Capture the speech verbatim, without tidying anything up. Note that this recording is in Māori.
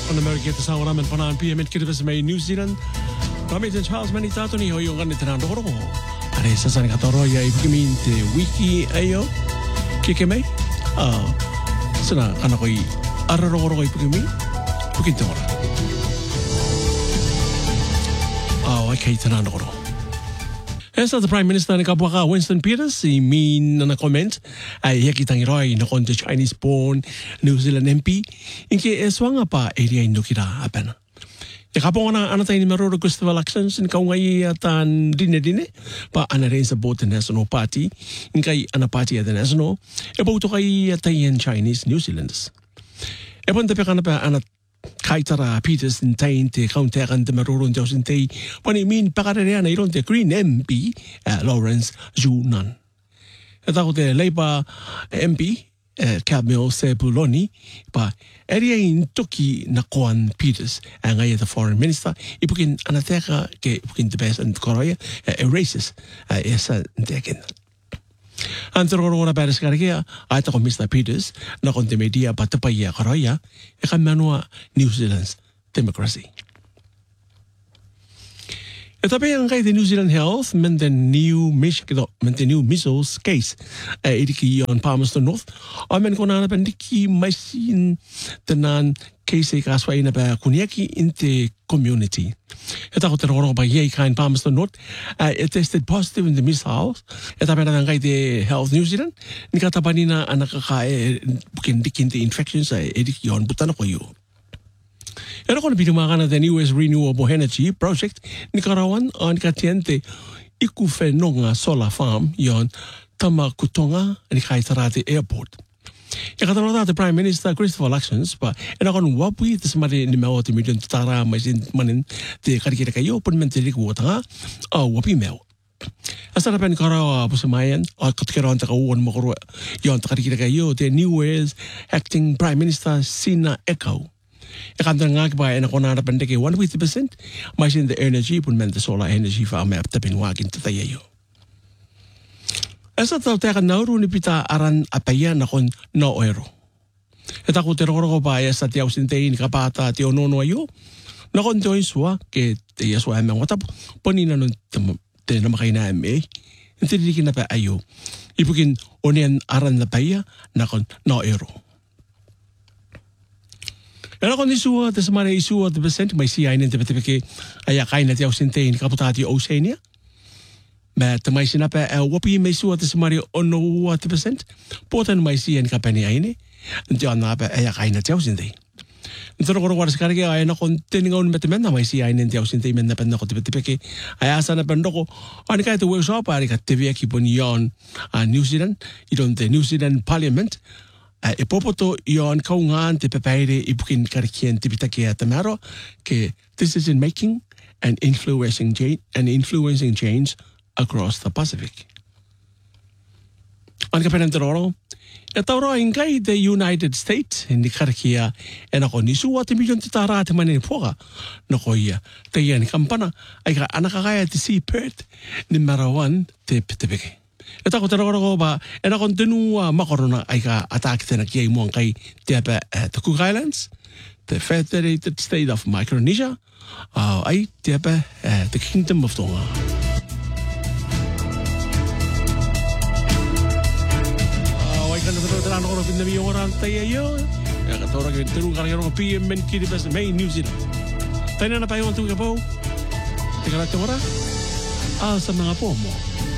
van de Amerika te samen met vanaan P M met Kiribati met New Zealand. Kami dan Charles Manitato ni hoyo kan itenan doro. Are sasan katoro ya ibukimin te wiki ayo. Kike mai? Ah. Sana ana koi araroro ibukimin. Bukin tora. Ah, okay itenan doro. Esa the Prime Minister ni Kabuaka Winston Peters i min na comment ay yakitang iroi na kon the Chinese born New Zealand M P inke eswanga pa area indukira apana. Ya kapong na anatay ni Maroro Christopher elections in kaungai atan dine dine pa anarin sa both the National Party inkay ana party at the National e boto kay atayin Chinese New Zealanders. E pon tepe kana pa anat Kaitara Peters in tain te kaunteran de Maroro in Jausin te poni min pakarea na iron te Green M P uh, Lawrence Junan. E tako te Labour M P uh, Camille Sepuloni pa area in toki na koan Peters ang ngay the foreign minister ipukin anateka ke ipukin the best and koroya uh, erases uh, esa ntekin. Antero ora para escargia ay ta Mister Peters na konti media patapaya koroya e kamanua New Zealand's democracy. Etape ang kay the New Zealand Health men the new Michigan men the new measles case e idiki on Palmerston North amen kona na pandiki machine tenan case kaswa ina ba kuniaki inte community. Ita ko teroro ba ye kain Palmerston North uh, it tested positive in the measles. Ita pa na kay the Health New Zealand ni katapani na anakakae bukin dikin the infections ay idiki on butana ko yo. Era kono pitumaka na the U S Renewable Energy Project ni karawan ang katiente ikufenonga solar farm yon Tamakutonga ni Kaitarate Airport. Ya katalota the Prime Minister Christopher elections pa era kono wapi tismari ni mao ti million tara masin manin te karikira kayo pun menteri ko tanga o wapi mao. Asara pen karawa pusamayan o katkira anta kawon mo koro yon karikira kayo the New Wales acting Prime Minister Sina Echo. Ikan nga ba na kona na pandeke one hundred percent mas in the energy pun men the solar energy farm ap tapin wagin tatayo. Esa tau teka nauru ni pita aran apaya na kon no euro. Eta ko teroro ko ba esa tiaw sintein kapata ti onono ayo. Na kon join swa ke te yaswa amang watap ponina nun te na makaina ame. Intindi na pa ayo. Ipukin onian aran na paya na kon no euro. Era kon isua te samare isua te percent mai si ainen te peteke aya kaina te ausentein kaputati Oceania. Ma te mai sinapa e wapi mai sua te samare ono te percent potan mai si en kapani aine nte ana pa aya kaina te ausentein. Ntoro koro waras karge aya na kon teninga un metemena mai si ainen te ausentein menna penna ko te peteke aya sana pendoko ani kai te workshop ari ka te veki ponion a New Zealand idon te New Zealand Parliament. Uh, e popoto yon kaungan te pepeire ipukin karikien te pitake at tamaro ke decision making and influencing change and influencing change across the Pacific. An kapenan teroro e tauro ingai the United States ni karikia e nako ni suwa te milyon te tara te manin poga nako ia te yan kampana ay ka anakakaya te si Perth ni marawan te pitepeke. Ita ko teroro ko ba ena kontinua makorona ay ka attack tena kiay mo kay tiapa the Cook Islands, the Federated State of Micronesia, uh, ay tiapa uh, the Kingdom of Tonga. Oh, ay kan betul terang orang pindah orang tayo. Ya kata orang kita terus kalau orang P M men kiri pas main New Zealand. Tayo na pa yung tuwa po. Tinggal natin ora. Ah, sa mga po mo.